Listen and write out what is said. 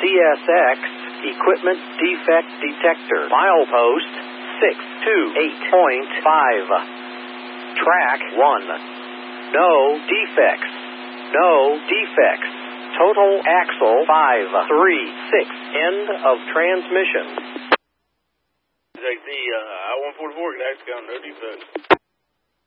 CSX Equipment Defect Detector. Milepost 628.5. Track 1. No defects. No defects. Total axle 536. End of transmission. Take the I-144 Connecticut, no defects.